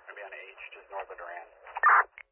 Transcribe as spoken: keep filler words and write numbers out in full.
Going to be on H, just north of Durand.